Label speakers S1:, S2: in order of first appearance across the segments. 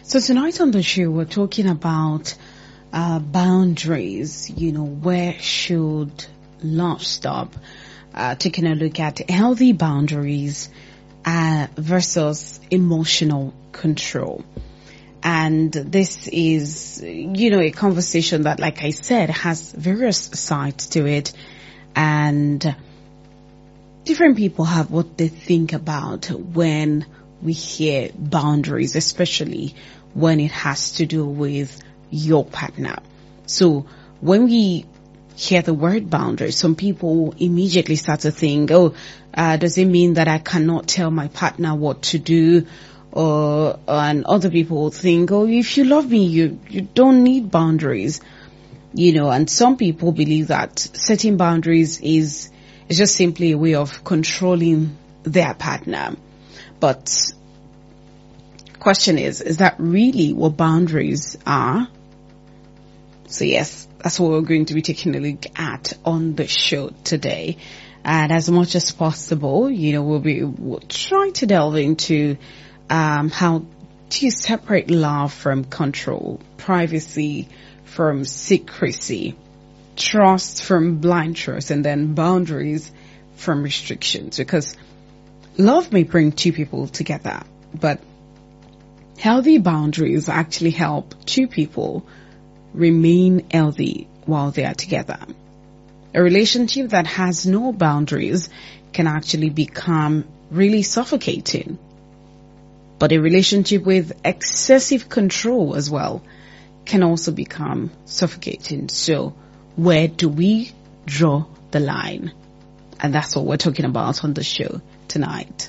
S1: So tonight on the show, we're talking about boundaries. Where should love stop? Taking a look at healthy boundaries versus emotional control. And this is, a conversation that, like I said, has various sides to it. And different people have what they think about when we hear boundaries, especially when it has to do with your partner. So when we hear the word boundaries, some people immediately start to think, does it mean that I cannot tell my partner what to do? And other people think, if you love me, you don't need boundaries. And some people believe that setting boundaries is just simply a way of controlling their partner. But question is that really what boundaries are? So yes, that's what we're going to be taking a look at on the show today. And as much as possible, we'll try to delve into how to separate love from control, privacy from secrecy, trust from blind trust, and then boundaries from restrictions. Because love may bring two people together, but healthy boundaries actually help two people remain healthy while they are together. A relationship that has no boundaries can actually become really suffocating. But a relationship with excessive control as well can also become suffocating. So where do we draw the line? And that's what we're talking about on the show tonight.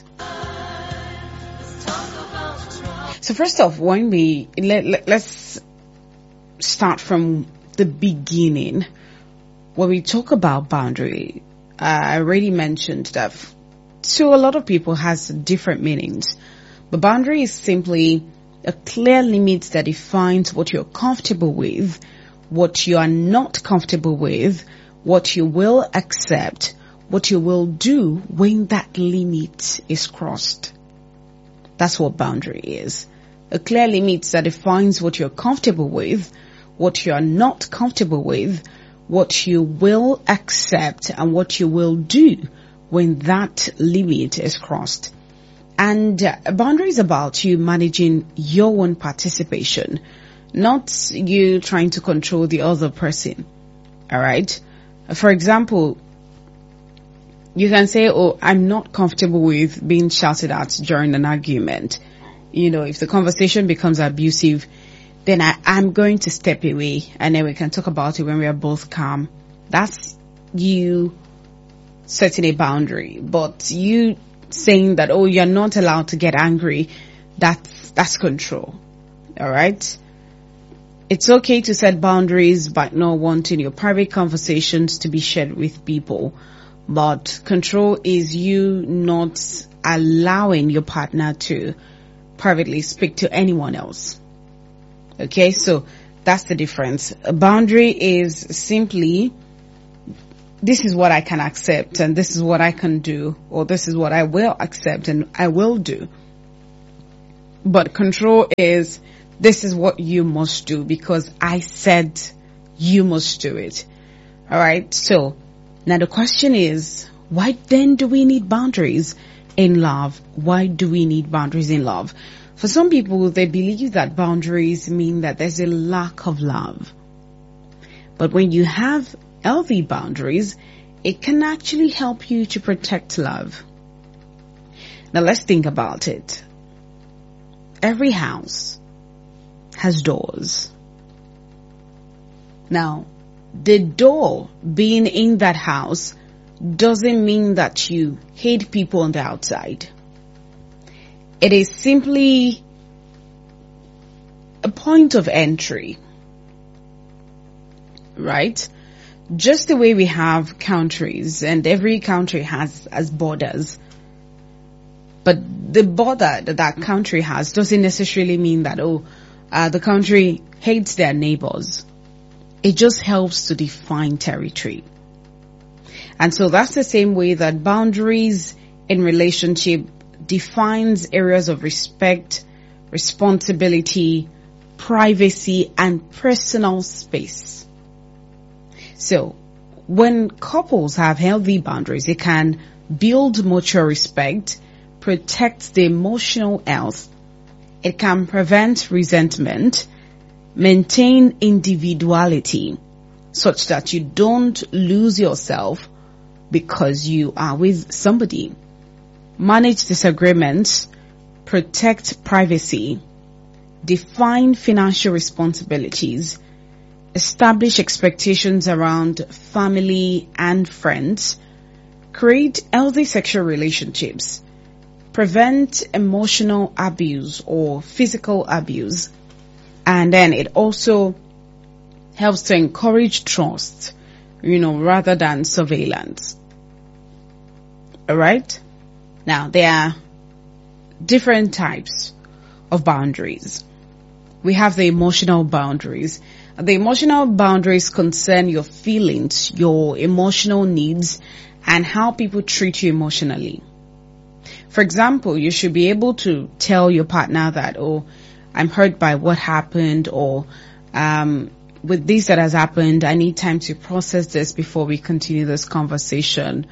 S1: So first off, when let's start from the beginning. When we talk about boundary, I already mentioned that to a lot of people has different meanings. But boundary is simply a clear limit that defines what you're comfortable with, what you are not comfortable with, what you will accept, what you will do when that limit is crossed. That's what boundary is. A clear limit that defines what you're comfortable with, what you are not comfortable with, what you will accept, and what you will do when that limit is crossed. And a boundary is about you managing your own participation, not you trying to control the other person. All right. For example, you can say, I'm not comfortable with being shouted at during an argument. If the conversation becomes abusive, then I'm going to step away and then we can talk about it when we are both calm. That's you setting a boundary. But you saying that, you're not allowed to get angry, that's control. All right. It's okay to set boundaries by not wanting your private conversations to be shared with people. But control is you not allowing your partner to privately speak to anyone else. Okay, so that's the difference. A boundary is simply, this is what I can accept and this is what I can do, or this is what I will accept and I will do. But control is, this is what you must do because I said you must do it. All right. So now the question is, why then do we need boundaries in love? Why do we need boundaries in love? For some people, they believe that boundaries mean that there's a lack of love. But when you have healthy boundaries, it can actually help you to protect love. Now let's think about it. Every house has doors. Now, the door being in that house doesn't mean that you hate people on the outside. It is simply a point of entry, right? Just the way we have countries and every country has borders. But the border that country has doesn't necessarily mean that, the country hates their neighbors. It just helps to define territory. And so that's the same way that boundaries in relationship defines areas of respect, responsibility, privacy, and personal space. So, when couples have healthy boundaries, it can build mutual respect, protect the emotional health, it can prevent resentment, maintain individuality, such that you don't lose yourself because you are with somebody, manage disagreements, protect privacy, define financial responsibilities, establish expectations around family and friends, create healthy sexual relationships, prevent emotional abuse or physical abuse, and then it also helps to encourage trust, rather than surveillance. Alright? Now, there are different types of boundaries. We have the emotional boundaries. The emotional boundaries concern your feelings, your emotional needs, and how people treat you emotionally. For example, you should be able to tell your partner that, oh, I'm hurt by what happened, or with this that has happened, I need time to process this before we continue this conversation.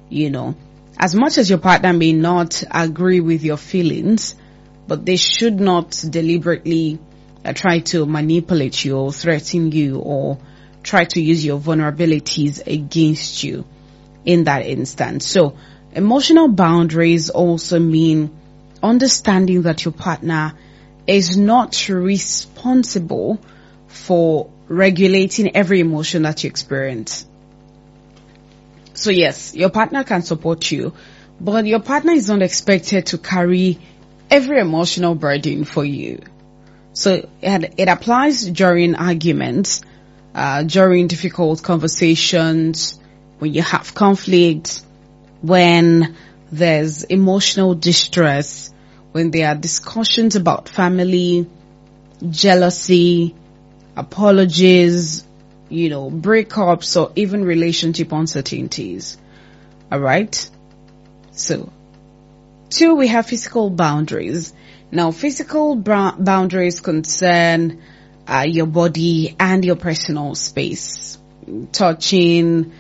S1: As much as your partner may not agree with your feelings, but they should not deliberately try to manipulate you or threaten you or try to use your vulnerabilities against you in that instance. So emotional boundaries also mean understanding that your partner is not responsible for regulating every emotion that you experience. So yes, your partner can support you, but your partner is not expected to carry every emotional burden for you. So it applies during arguments, during difficult conversations, when you have conflict, when there's emotional distress, when there are discussions about family, jealousy, apologies, breakups, or even relationship uncertainties. Alright? So, 2, we have physical boundaries. Now, physical boundaries concern your body and your personal space. Touching,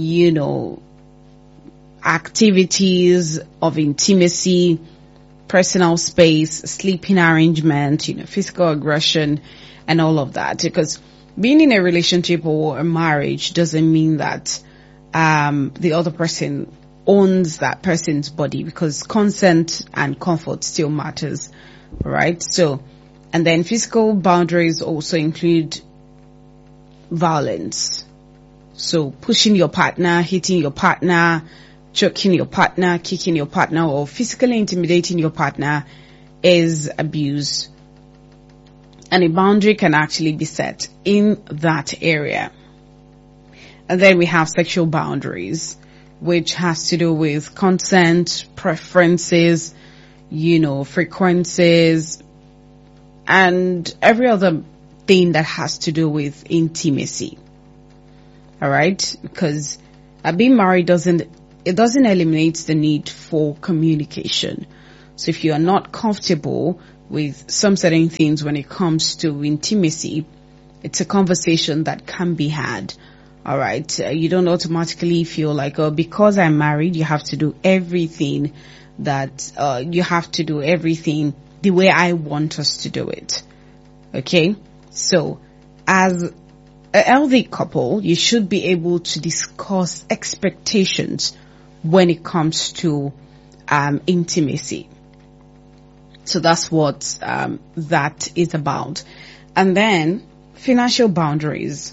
S1: activities of intimacy, personal space, sleeping arrangement, physical aggression, and all of that. Because being in a relationship or a marriage doesn't mean that the other person owns that person's body, because consent and comfort still matters, right? So, and then physical boundaries also include violence. So pushing your partner, hitting your partner, choking your partner, kicking your partner, or physically intimidating your partner is abuse. And a boundary can actually be set in that area. And then we have sexual boundaries, which has to do with consent, preferences, frequencies, and every other thing that has to do with intimacy. Alright? Because being married doesn't eliminate the need for communication. So if you are not comfortable with some certain things when it comes to intimacy, it's a conversation that can be had. Alright, you don't automatically feel like, oh, because I'm married, you have to do everything you have to do everything the way I want us to do it. Okay? So, as a healthy couple, you should be able to discuss expectations when it comes to intimacy. So that's what that is about. And then financial boundaries,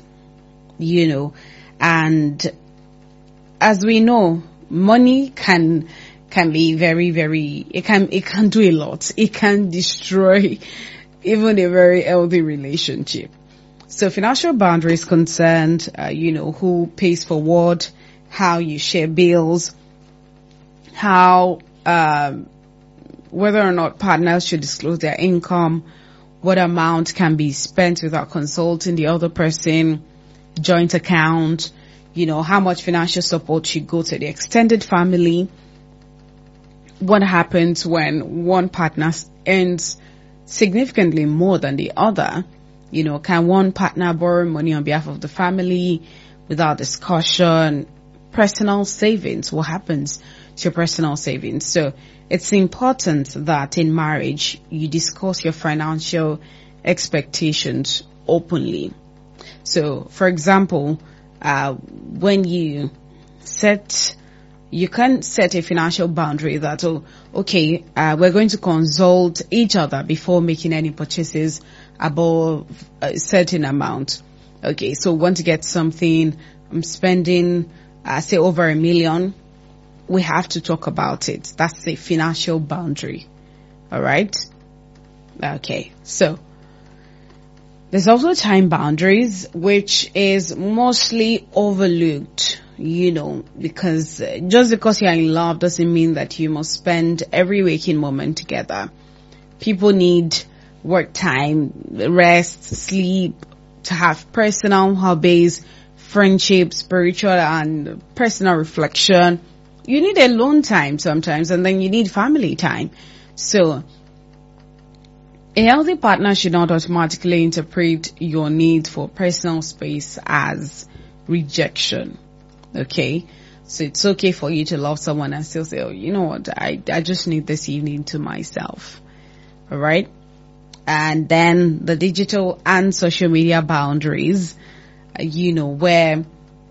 S1: and as we know, money can be very, very, it can do a lot. It can destroy even a very healthy relationship. So financial boundaries concerned, who pays for what, how you share bills, how, whether or not partners should disclose their income, what amount can be spent without consulting the other person, joint account, how much financial support should go to the extended family, what happens when one partner earns significantly more than the other? Can one partner borrow money on behalf of the family without discussion? Personal savings, what happens to your personal savings? So it's important that in marriage you discuss your financial expectations openly. So, for example, when you can set a financial boundary that, we're going to consult each other before making any purchases above a certain amount. Okay, so want to get something, I'm spending, say over $1 million. We have to talk about it. That's a financial boundary. All right. Okay, so there's also time boundaries, which is mostly overlooked, because just because you're in love doesn't mean that you must spend every waking moment together. People need work time, rest, sleep, to have personal hobbies, friendship, spiritual and personal reflection. You need alone time sometimes, and then you need family time. So a healthy partner should not automatically interpret your need for personal space as rejection. Okay? So it's okay for you to love someone and still say, you know what, I just need this evening to myself. Alright? And then the digital and social media boundaries, where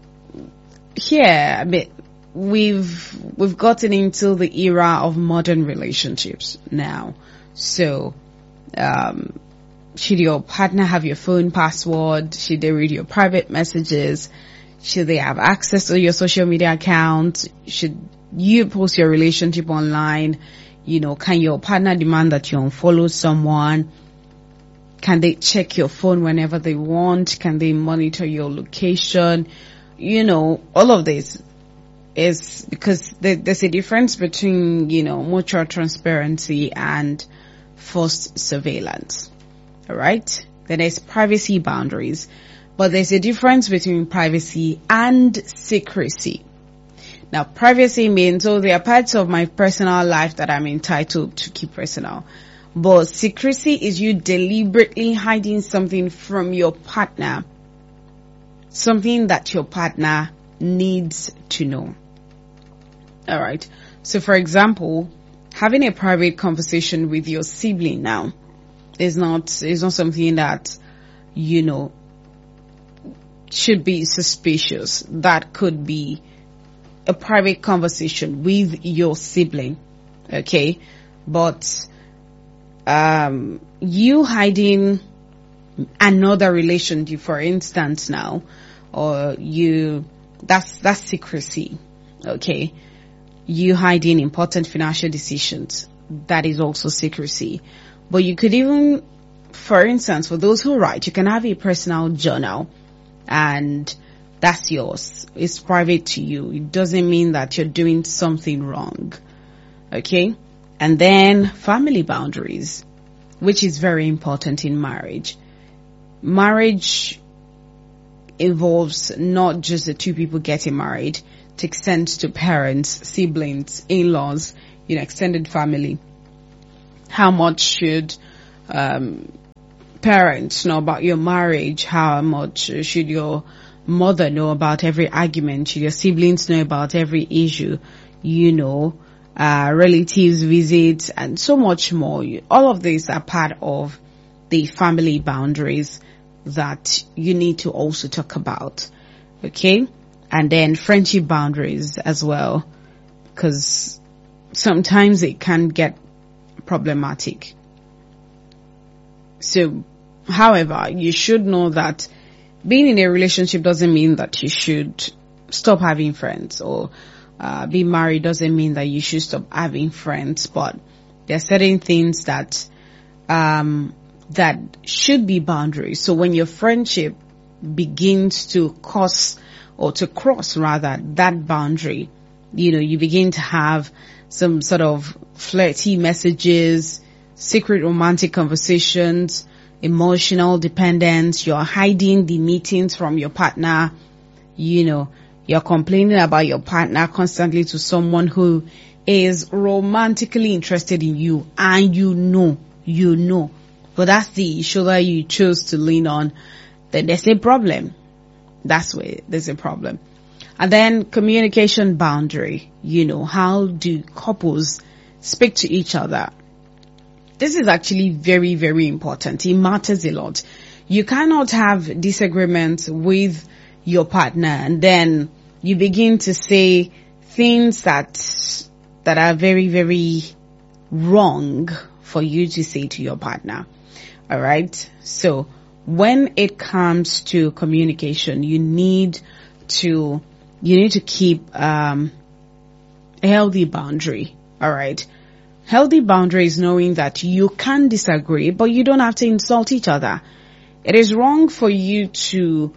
S1: here, we've gotten into the era of modern relationships now. So, should your partner have your phone password? Should they read your private messages? Should they have access to your social media account? Should you post your relationship online? Can your partner demand that you unfollow someone? Can they check your phone whenever they want? Can they monitor your location? All of this is because there's a difference between, mutual transparency and forced surveillance. All right. Then there's privacy boundaries, but there's a difference between privacy and secrecy. Now, privacy means, there are parts of my personal life that I'm entitled to keep personal. But secrecy is you deliberately hiding something from your partner, something that your partner needs to know. All right. So, for example, having a private conversation with your sibling now is not something that, should be suspicious. That could be a private conversation with your sibling. Okay. But, you hiding another relationship, for instance, now, or that's secrecy. Okay. You hiding important financial decisions, that is also secrecy. But you could even, for instance, for those who write, you can have a personal journal and that's yours. It's private to you. It doesn't mean that you're doing something wrong. Okay? And then family boundaries, which is very important in marriage. Marriage involves not just the two people getting married. It extends to parents, siblings, in-laws, extended family. How much should parents know about your marriage? How much should your mother know about every argument? Should your siblings know about every issue? Relatives visits and so much more. All of these are part of the family boundaries that you need to also talk about. Okay? And then friendship boundaries as well, because sometimes it can get problematic. So, however, you should know that being in a relationship doesn't mean that you should stop having friends, or being married doesn't mean that you should stop having friends. But there are certain things that that should be boundaries. So when your friendship begins to cross that boundary, you begin to have some sort of flirty messages, secret romantic conversations, emotional dependence. You're hiding the meetings from your partner. You're complaining about your partner constantly to someone who is romantically interested in you, and you know but that's the shoulder you chose to lean on, then there's a problem. That's where there's a problem. And then communication boundary. How do couples speak to each other? This is actually very, very important. It matters a lot. You cannot have disagreements with your partner and then you begin to say things that are very, very wrong for you to say to your partner. All right. So when it comes to communication, you need to keep a healthy boundary. All right. Healthy boundary is knowing that you can disagree, but you don't have to insult each other. It is wrong for you to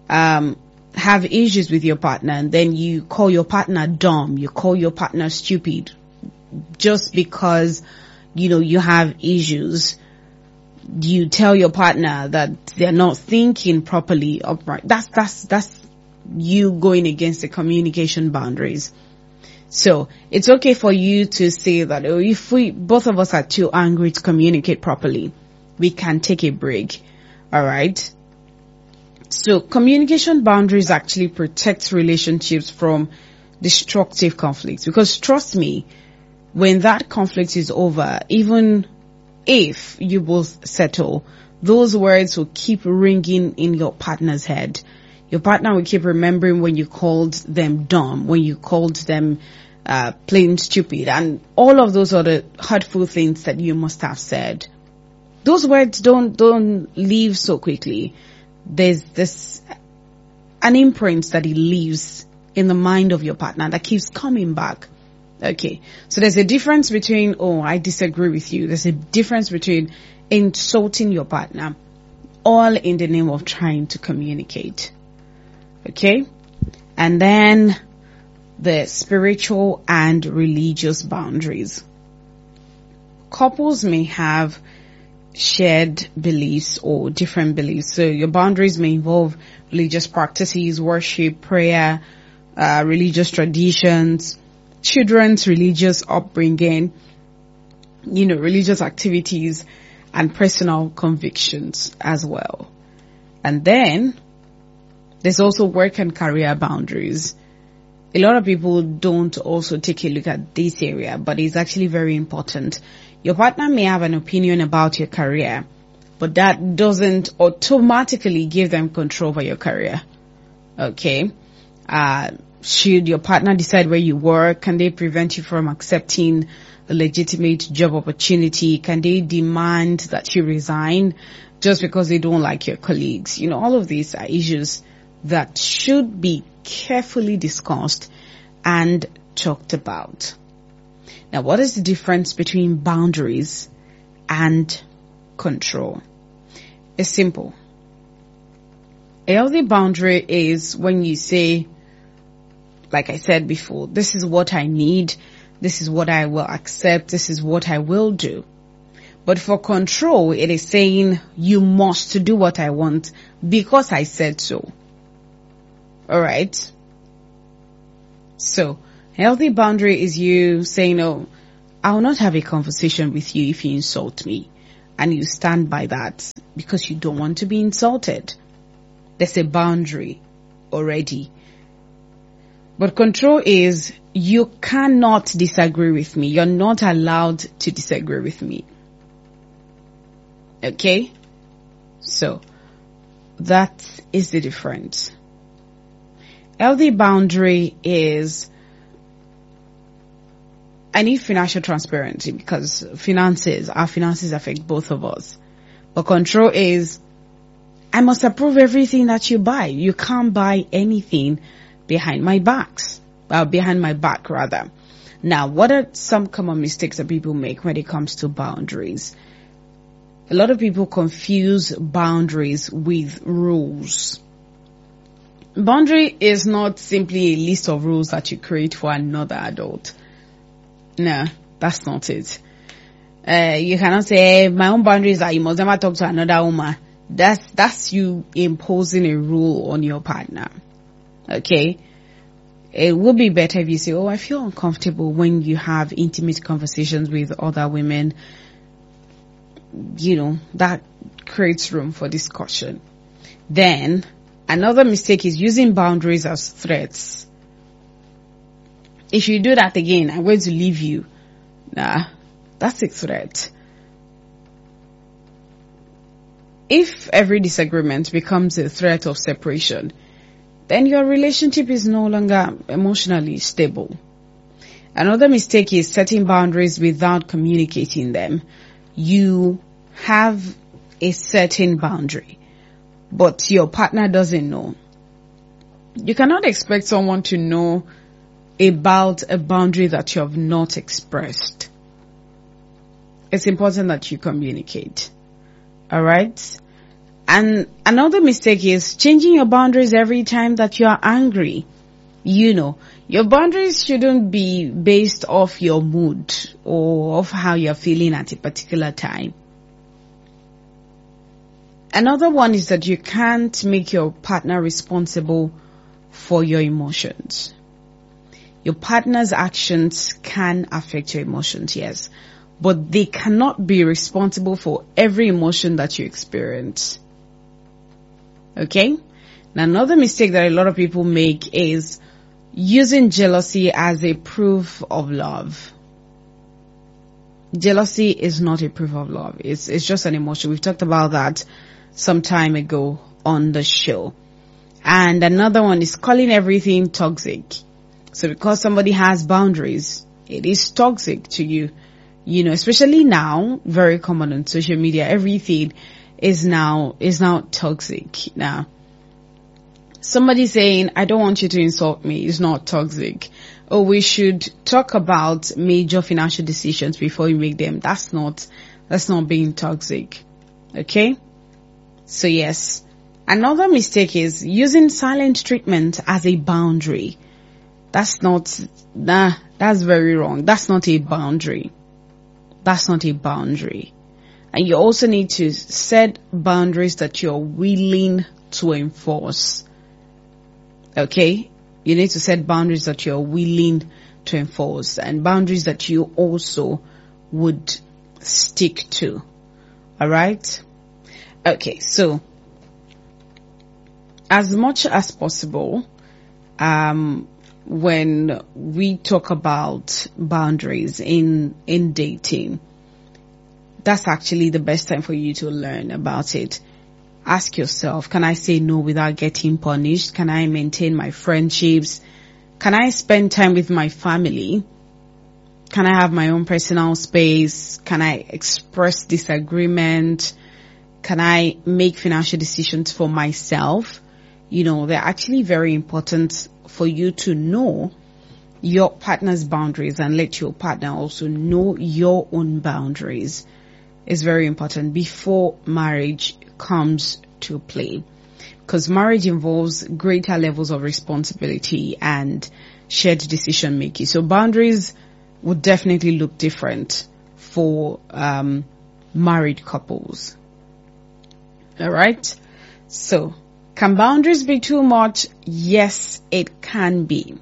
S1: have issues with your partner and then you call your partner dumb, you call your partner stupid just because you have issues. You tell your partner that they're not thinking properly upright. That's you going against the communication boundaries. So it's okay for you to say that, if both of us are too angry to communicate properly, we can take a break. All right. So communication boundaries actually protect relationships from destructive conflicts, because trust me, when that conflict is over, even if you both settle, those words will keep ringing in your partner's head. Your partner will keep remembering when you called them dumb, when you called them plain stupid, and all of those other hurtful things that you must have said. Those words don't leave so quickly. There's an imprint that it leaves in the mind of your partner that keeps coming back. Okay. So there's a difference between, I disagree with you. There's a difference between insulting your partner, all in the name of trying to communicate. Okay. And then the spiritual and religious boundaries. Couples may have shared beliefs or different beliefs. So your boundaries may involve religious practices, worship, prayer, religious traditions, children's religious upbringing, religious activities, and personal convictions as well. And then there's also work and career boundaries. A lot of people don't also take a look at this area, but it's actually very important. Your partner may have an opinion about your career, but that doesn't automatically give them control over your career. Okay. Should your partner decide where you work? Can they prevent you from accepting a legitimate job opportunity? Can they demand that you resign just because they don't like your colleagues? All of these are issues that should be carefully discussed and talked about. Now, what is the difference between boundaries and control? It's simple. A healthy boundary is when you say, like I said before, this is what I need, this is what I will accept, this is what I will do. But for control, it is saying you must do what I want because I said so. All right. So healthy boundary is you saying, I will not have a conversation with you if you insult me. And you stand by that because you don't want to be insulted. There's a boundary already. But control is you cannot disagree with me. You're not allowed to disagree with me. Okay? So that is the difference. Healthy boundary is, I need financial transparency because our finances affect both of us. But control is, I must approve everything that you buy. You can't buy anything behind my back. Now, what are some common mistakes that people make when it comes to boundaries? A lot of people confuse boundaries with rules. Boundary is not simply a list of rules that you create for another adult. No, that's not it. You cannot say, my own boundaries are you must never talk to another woman. That's you imposing a rule on your partner. Okay? It would be better if you say, I feel uncomfortable when you have intimate conversations with other women. that creates room for discussion. Then another mistake is using boundaries as threats. If you do that again, I'm going to leave you. Nah, that's a threat. If every disagreement becomes a threat of separation, then your relationship is no longer emotionally stable. Another mistake is setting boundaries without communicating them. You have a certain boundary, but your partner doesn't know. You cannot expect someone to know about a boundary that you have not expressed. It's important that you communicate. Alright? And another mistake is changing your boundaries every time that you are angry. Your boundaries shouldn't be based off your mood or of how you're feeling at a particular time. Another one is that you can't make your partner responsible for your emotions. Your partner's actions can affect your emotions, yes, but they cannot be responsible for every emotion that you experience. Okay? Now, another mistake that a lot of people make is using jealousy as a proof of love. Jealousy is not a proof of love. It's just an emotion. We've talked about that some time ago on the show. And another one is calling everything toxic. So because somebody has boundaries, it is toxic to you. Especially now, very common on social media, everything is now toxic. Now, somebody saying, I don't want you to insult me, is not toxic. Oh, we should talk about major financial decisions before we make them. That's not being toxic. Okay? So yes. Another mistake is using silent treatment as a boundary. That's very wrong. That's not a boundary. That's not a boundary. And you also need to set boundaries that you're willing to enforce. Okay? You need to set boundaries that you're willing to enforce and boundaries that you also would stick to. Alright? Okay, so as much as possible, when we talk about boundaries in dating, that's actually the best time for you to learn about it. Ask yourself, can I say no without getting punished? Can I maintain my friendships? Can I spend time with my family? Can I have my own personal space? Can I express disagreement? Can I make financial decisions for myself? They're actually very important for you to know your partner's boundaries and let your partner also know your own boundaries. It's very important before marriage comes to play, because marriage involves greater levels of responsibility and shared decision making. So boundaries would definitely look different for married couples. All right. So can boundaries be too much? Yes, it can be.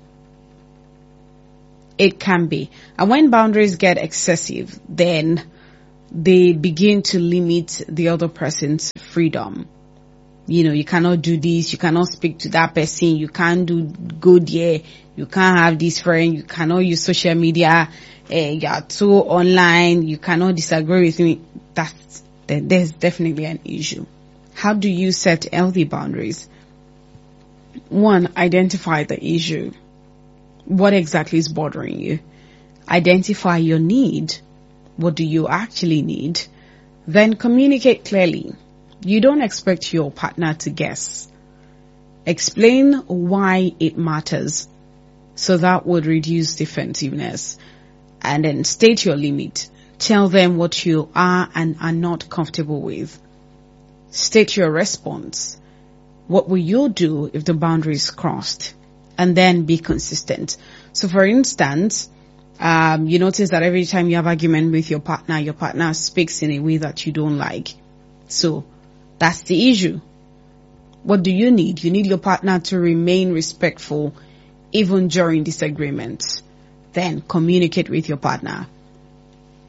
S1: It can be. And when boundaries get excessive, then they begin to limit the other person's freedom. You cannot do this, you cannot speak to that person, you can't go there, you can't have this friend, you cannot use social media, you are too online, you cannot disagree with me. There's definitely an issue. How do you set healthy boundaries? One, identify the issue. What exactly is bothering you? Identify your need. What do you actually need? Then communicate clearly. You don't expect your partner to guess. Explain why it matters. So that would reduce defensiveness. And then state your limit. Tell them what you are and are not comfortable with. State your response. What will you do if the boundary is crossed? And then be consistent. So for instance, you notice that every time you have argument with your partner speaks in a way that you don't like. So that's the issue. What do you need? You need your partner to remain respectful even during disagreements. Then communicate with your partner.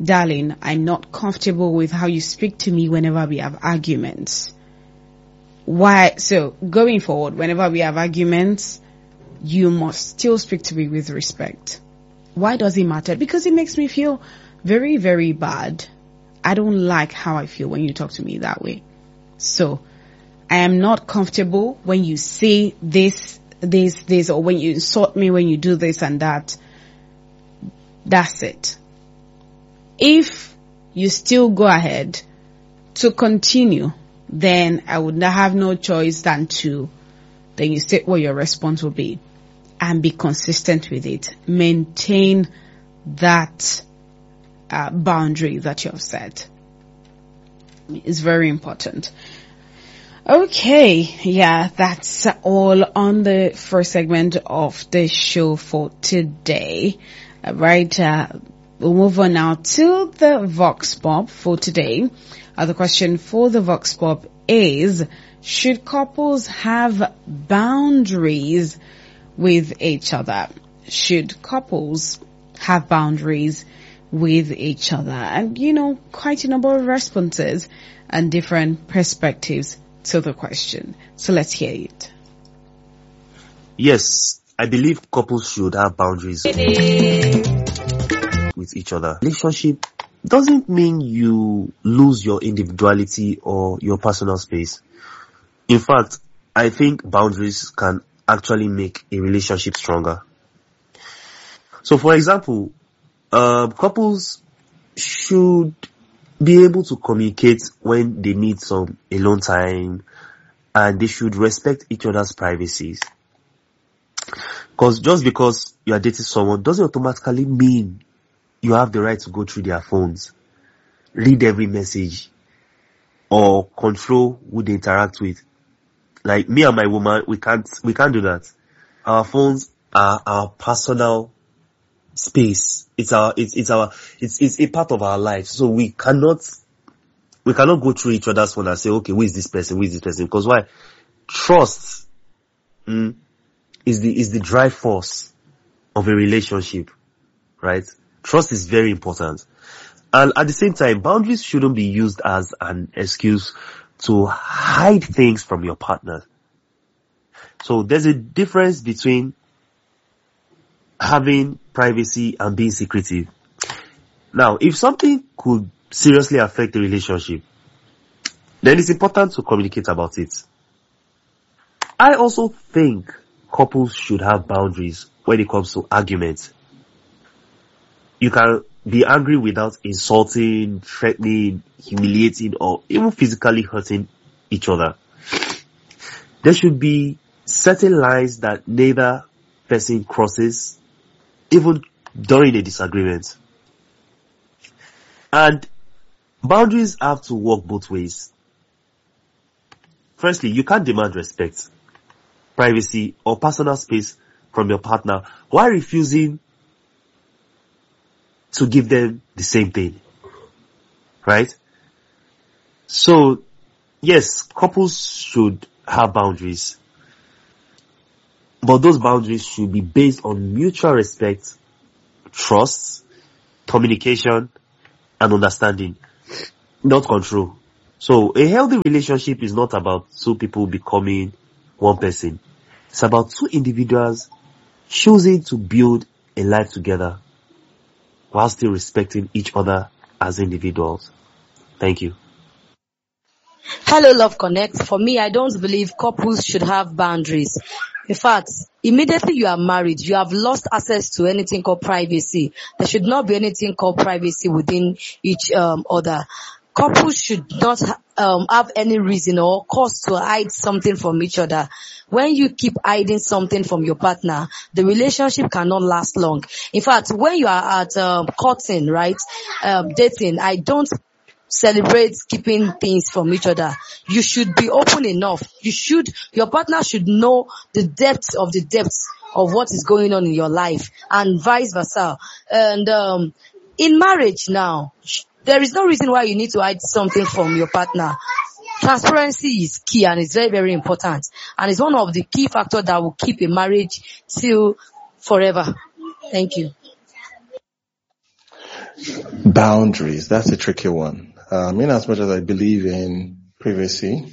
S1: darling, I'm not comfortable with how you speak to me whenever we have arguments. Why? So going forward, whenever we have arguments, you must still speak to me with respect. Why does it matter? Because it makes me feel very, very bad. I don't like how I feel when you talk to me that way. So I am not comfortable when you say this, or when you insult me, when you do this and that. That's it. If you still go ahead to continue, then I would have no choice than you state what your response will be and be consistent with it. Maintain that boundary that you have set. It's very important. Okay, yeah, that's all on the first segment of the show for today. Right, we'll move on now to the Vox Pop for today. The question for the Vox Pop is, should couples have boundaries with each other? Should couples have boundaries with each other? And, quite a number of responses and different perspectives to the question. So let's hear it.
S2: Yes, I believe couples should have boundaries with each other. Relationship doesn't mean you lose your individuality or your personal space. In fact, I think boundaries can actually make a relationship stronger. So for example, couples should be able to communicate when they need some alone time, and they should respect each other's privacies. Because just because you are dating someone doesn't automatically mean you have the right to go through their phones, read every message, or control who they interact with. Like me and my woman, we can't do that. Our phones are our personal space. It's a part of our life. So we cannot go through each other's phone and say, okay, who is this person? Because why? Trust is the drive force of a relationship, right? Trust is very important. And at the same time, boundaries shouldn't be used as an excuse to hide things from your partner. So there's a difference between having privacy and being secretive. Now, if something could seriously affect the relationship, then it's important to communicate about it. I also think couples should have boundaries when it comes to arguments. You can be angry without insulting, threatening, humiliating, or even physically hurting each other. There should be certain lines that neither person crosses, even during a disagreement. And boundaries have to work both ways. Firstly, you can't demand respect, privacy, or personal space from your partner while refusing to give them the same thing. Right? So, yes, couples should have boundaries. But those boundaries should be based on mutual respect, trust, communication, and understanding, not control. So a healthy relationship is not about two people becoming one person. It's about two individuals choosing to build a life together while still respecting each other as individuals. Thank you.
S3: Hello, Love Connect. For me, I don't believe couples should have boundaries. In fact, immediately you are married, you have lost access to anything called privacy. There should not be anything called privacy within each other. Couples should not have any reason or cause to hide something from each other. When you keep hiding something from your partner, the relationship cannot last long. In fact, when you are at courting, right, dating, I don't celebrate keeping things from each other. You should be open enough. Your partner should know the depth of what is going on in your life, and vice versa. And in marriage now, there is no reason why you need to hide something from your partner. Transparency is key, and it's very, very important. And it's one of the key factors that will keep a marriage till forever. Thank you.
S4: Boundaries, that's a tricky one. In as much as I believe in privacy,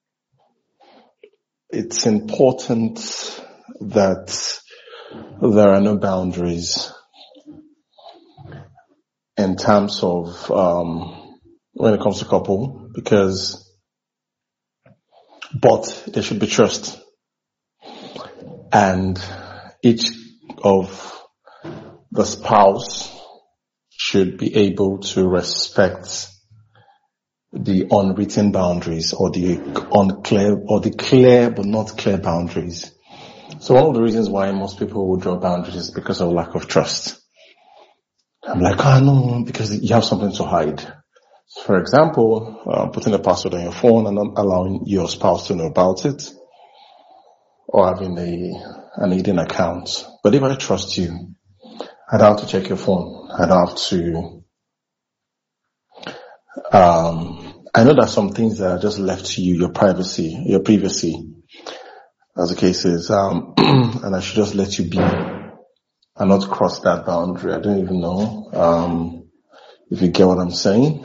S4: it's important that there are no boundaries in terms of when it comes to couple, but there should be trust, and each of the spouse should be able to respect the unwritten boundaries or the clear but not clear boundaries. So one of the reasons why most people will draw boundaries is because of lack of trust. I'm like, no, because you have something to hide. For example, putting a password on your phone and not allowing your spouse to know about it, or having an hidden account. But if I trust you, I don't have to check your phone. I don't have to. I know that some things that are just left to you, your privacy, as the case is, and I should just let you be and not cross that boundary. I don't even know if you get what I'm saying.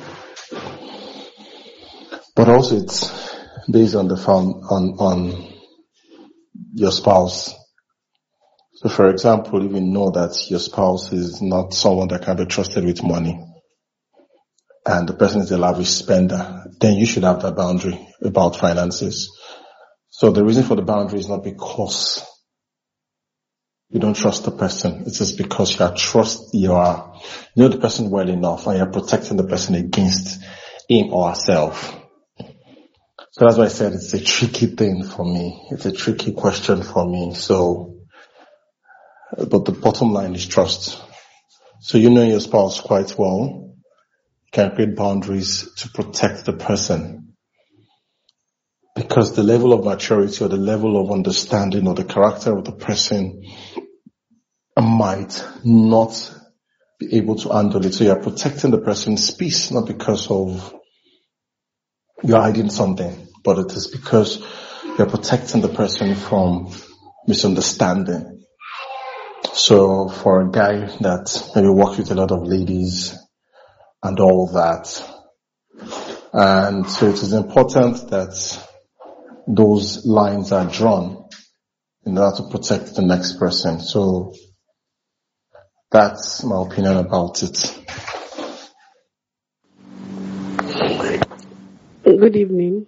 S4: But also, it's based on on your spouse. So, for example, if you know that your spouse is not someone that can be trusted with money, and the person is a lavish spender, then you should have that boundary about finances. So the reason for the boundary is not because you don't trust the person. It is because you know the person well enough and you're protecting the person against him or herself. So that's why I said it's a tricky thing for me. It's a tricky question for me. But the bottom line is trust. So you know your spouse quite well. Can create boundaries to protect the person, because the level of maturity or the level of understanding or the character of the person might not be able to handle it. So you're protecting the person's peace, not because of you're hiding something, but it is because you're protecting the person from misunderstanding. So for a guy that maybe works with a lot of ladies and all that. And so it is important that those lines are drawn in order to protect the next person. So that's my opinion about it.
S5: Good evening.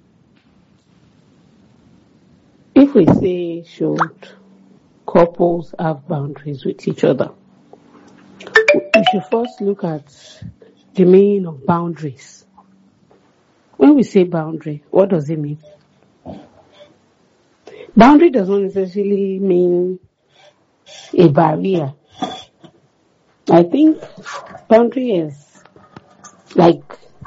S5: If we say should couples have boundaries with each other, we should first look at the meaning of boundaries. When we say boundary, what does it mean? Boundary does not necessarily mean a barrier. I think boundary is like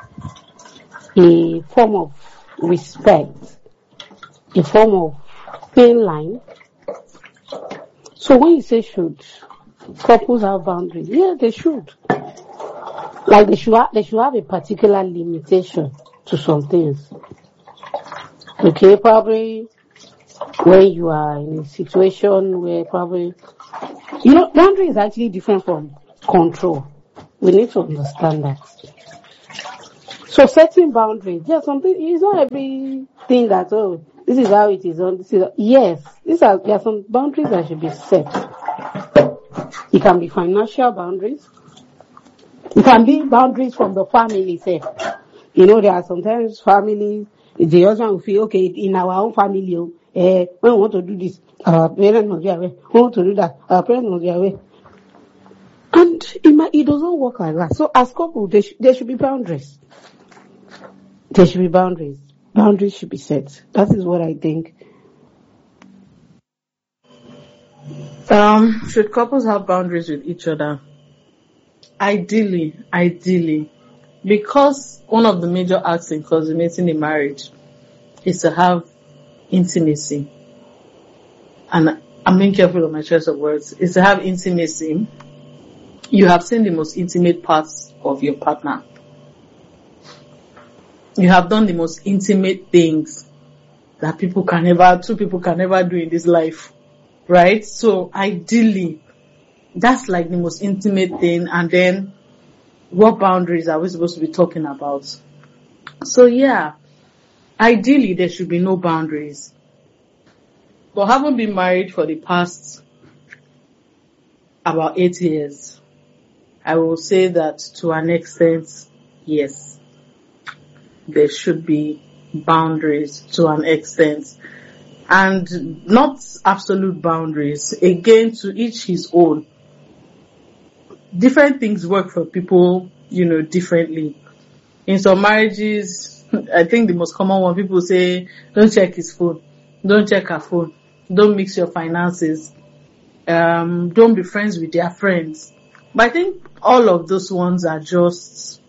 S5: a form of respect, a form of thin line. So when you say should couples have boundaries, yeah, they should. Like they should have a particular limitation to some things. Okay, probably when you are in a situation where probably, boundary is actually different from control. We need to understand that. So setting boundaries, there's something, it's not everything that, this is how it is. Yes, there are some boundaries that should be set. It can be financial boundaries. It can be boundaries from the family itself. There are sometimes families, the husband will feel, okay, in our own family, when we want to do this, our parents must be aware. When we want to do that, our parents must be aware. And it doesn't work like that. So as couples, there should be boundaries. There should be boundaries. Boundaries should be set. That is what I think.
S6: Should couples have boundaries with each other? Ideally, because one of the major acts in consummating a marriage is to have intimacy, and I'm being careful of my choice of words, is to have intimacy. You have seen the most intimate parts of your partner. You have done the most intimate things that two people can never do in this life, right? So ideally, that's like the most intimate thing, and then what boundaries are we supposed to be talking about? So yeah, ideally there should be no boundaries. But having been married for the past about 8 years, I will say that to an extent, yes, there should be boundaries to an extent. And not absolute boundaries. Again, to each his own. Different things work for people, differently. In some marriages, I think the most common one, people say, don't check his phone, don't check her phone, don't mix your finances, don't be friends with their friends. But I think all of those ones are just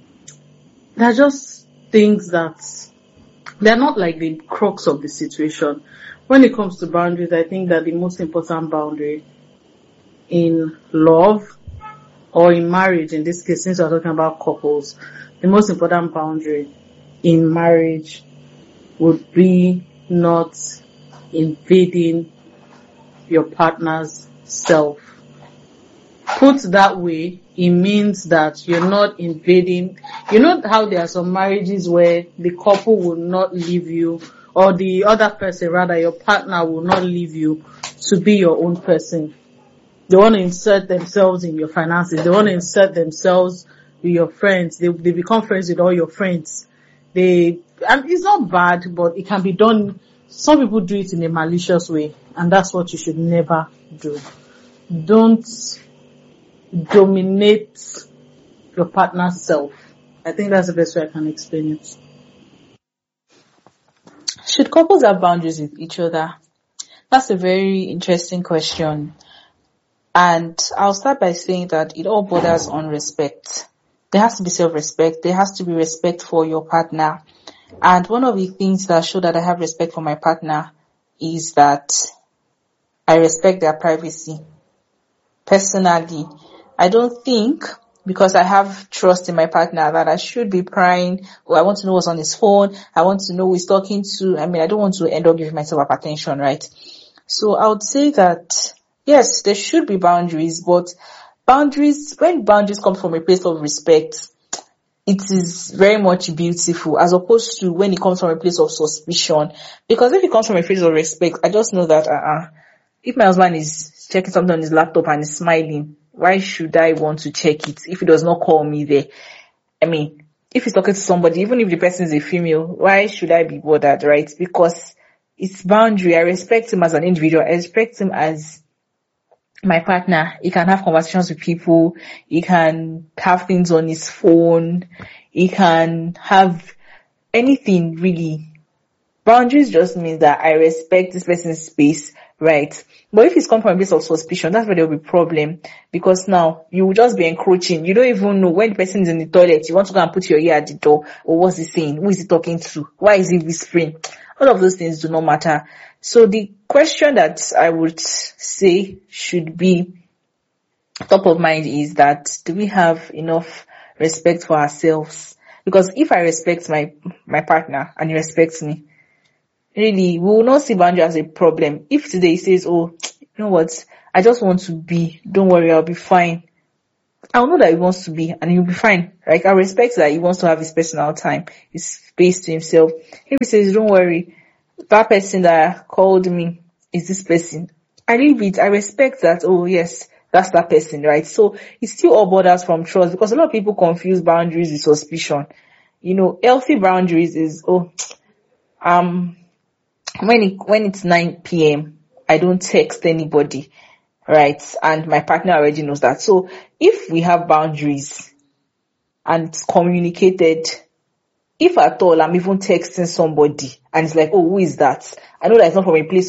S6: things that they're not like the crux of the situation. When it comes to boundaries, I think that the most important boundary in love or in marriage, in this case, since we're talking about couples, the most important boundary in marriage would be not invading your partner's self. Put that way, it means that you're not invading. You know how there are some marriages where the couple will not leave you, or the other person, rather your partner, will not leave you to be your own person. They want to insert themselves in your finances. They want to insert themselves with your friends. They become friends with all your friends. And it's not bad, but it can be done. Some people do it in a malicious way, and that's what you should never do. Don't dominate your partner's self. I think that's the best way I can explain it.
S7: Should couples have boundaries with each other? That's a very interesting question. And I'll start by saying that it all borders on respect. There has to be self-respect. There has to be respect for your partner. And one of the things that show that I have respect for my partner is that I respect their privacy. Personally, I don't think, because I have trust in my partner, that I should be prying, I want to know what's on his phone, I want to know who he's talking to. I don't want to end up giving myself hypertension, right? So I would say that, yes, there should be boundaries, but when boundaries come from a place of respect, it is very much beautiful, as opposed to when it comes from a place of suspicion. Because if it comes from a place of respect, I just know that, if my husband is checking something on his laptop and is smiling, why should I want to check it if he does not call me there? If he's talking to somebody, even if the person is a female, why should I be bothered, right? Because it's boundary. I respect him as an individual. I respect him as my partner. He can have conversations with people. He can have things on his phone. He can have anything, really. Boundaries just means that I respect this person's space, right? But if it's come from a place of suspicion, that's where there will be problem. Because now, you will just be encroaching. You don't even know when the person is in the toilet. You want to go and put your ear at the door. Or what's he saying? Who is he talking to? Why is he whispering? All of those things do not matter. So the question that I would say should be top of mind is that, do we have enough respect for ourselves? Because if I respect my partner and he respects me, really, we will not see boundary as a problem. If today he says, oh, you know what, I just want to be, don't worry, I'll be fine. I'll know that he wants to be and he'll be fine. Like, I respect that he wants to have his personal time, his space to himself. If he says, don't worry, that person that called me is this person, I leave it. I respect that. Oh yes, that's that person, right? So it still all borders from trust, because a lot of people confuse boundaries with suspicion. Healthy boundaries is, when it's 9 p.m., I don't text anybody, right? And my partner already knows that. So if we have boundaries and it's communicated, if at all I'm even texting somebody and it's like, oh, who is that? I know that it's not from a place